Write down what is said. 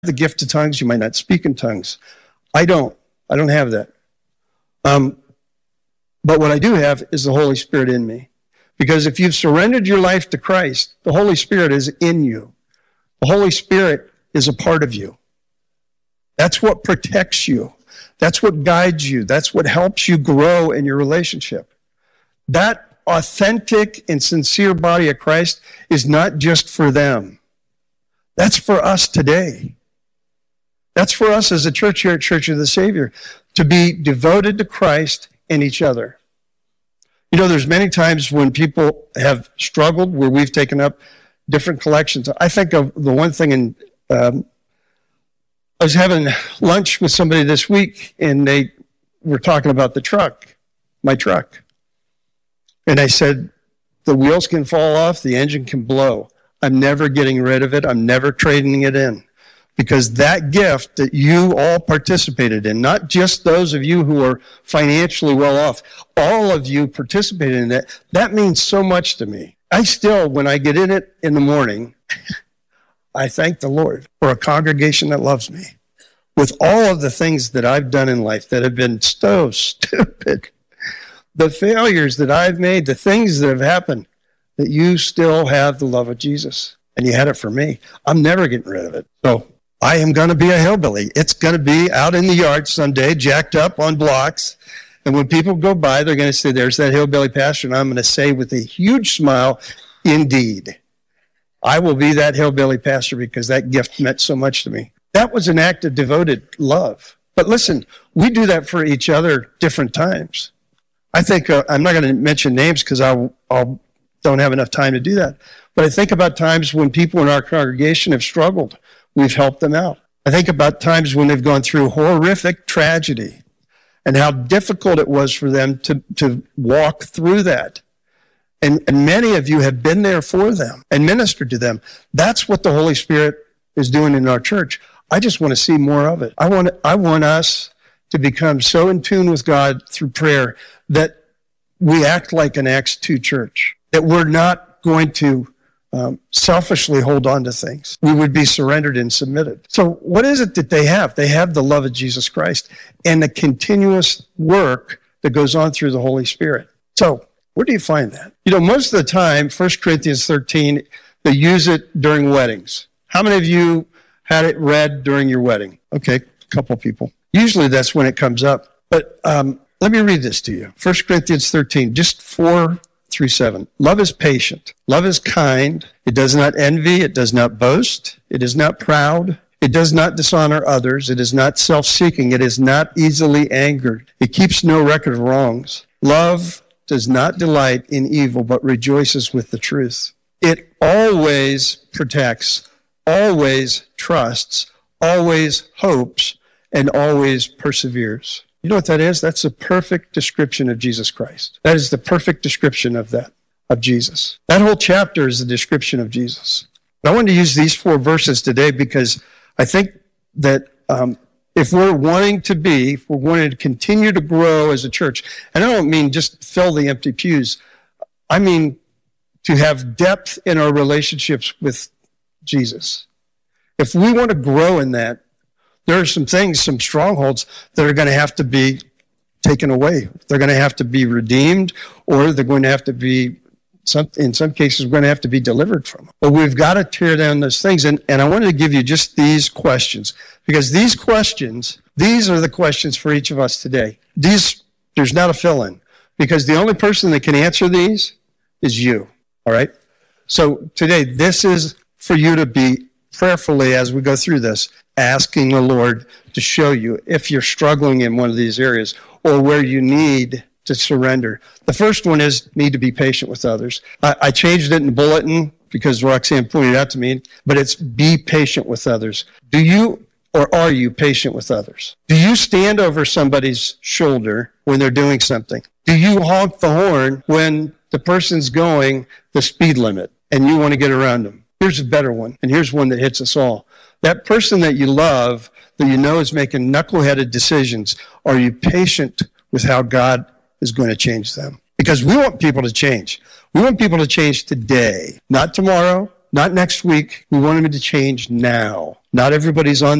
The gift of tongues, you might not speak in tongues. I don't have that. But what I do have is the Holy Spirit in me. Because if you've surrendered your life to Christ, the Holy Spirit is in you. The Holy Spirit is a part of you. That's what protects you. That's what guides you. That's what helps you grow in your relationship. That authentic and sincere body of Christ is not just for them. That's for us today. That's for us as a church here at Church of the Savior, to be devoted to Christ and each other. You know, there's many times when people have struggled where we've taken up different collections. I think of the one thing, I was having lunch with somebody this week, and they were talking about my truck. And I said, the wheels can fall off, the engine can blow. I'm never getting rid of it. I'm never trading it in. Because that gift that you all participated in, not just those of you who are financially well off, all of you participated in that, that means so much to me. I still, when I get in it in the morning, I thank the Lord for a congregation that loves me. With all of the things that I've done in life that have been so stupid, the failures that I've made, the things that have happened, that you still have the love of Jesus. And you had it for me. I'm never getting rid of it. So I am going to be a hillbilly. It's going to be out in the yard someday, jacked up on blocks. And when people go by, they're going to say, there's that hillbilly pastor. And I'm going to say with a huge smile, indeed, I will be that hillbilly pastor because that gift meant so much to me. That was an act of devoted love. But listen, we do that for each other different times. I think, I'm not going to mention names because I don't have enough time to do that. But I think about times when people in our congregation have struggled. We've helped them out. I think about times when they've gone through horrific tragedy and how difficult it was for them to walk through that. And many of you have been there for them and ministered to them. That's what the Holy Spirit is doing in our church. I just want to see more of it. I want us to become so in tune with God through prayer that we act like an Acts 2 church, that we're not going to selfishly hold on to things. We would be surrendered and submitted. So what is it that they have? They have the love of Jesus Christ and the continuous work that goes on through the Holy Spirit. So where do you find that? You know, most of the time, 1 Corinthians 13, they use it during weddings. How many of you had it read during your wedding? Okay, a couple people. Usually that's when it comes up. But let me read this to you. 1 Corinthians 13, just 4-7. Love is patient. Love is kind. It does not envy. It does not boast. It is not proud. It does not dishonor others. It is not self-seeking. It is not easily angered. It keeps no record of wrongs. Love does not delight in evil, but rejoices with the truth. It always protects, always trusts, always hopes, and always perseveres. You know what that is? That's a perfect description of Jesus Christ. That is the perfect description of that, of Jesus. That whole chapter is a description of Jesus. I wanted to use these 4 verses today because I think that if we're wanting to continue to grow as a church, and I don't mean just fill the empty pews, I mean to have depth in our relationships with Jesus. If we want to grow in that, there are some things, some strongholds that are going to have to be taken away. They're going to have to be redeemed, or they're going to have to be, in some cases, we're going to have to be delivered from them. But we've got to tear down those things. And I wanted to give you just these questions, because these are the questions for each of us today. There's not a fill-in, because the only person that can answer these is you, all right? So today, this is for you to be prayerfully, as we go through this, asking the Lord to show you if you're struggling in one of these areas or where you need to surrender. The first one is need to be patient with others. I changed it in the bulletin because Roxanne pointed out to me, but it's be patient with others. Do you or are you patient with others? Do you stand over somebody's shoulder when they're doing something? Do you honk the horn when the person's going the speed limit and you want to get around them? Here's a better one, and here's one that hits us all. That person that you love, that you know is making knuckleheaded decisions, are you patient with how God is going to change them? Because we want people to change. We want people to change today, not tomorrow, Not next week. We want him to change now. Not everybody's on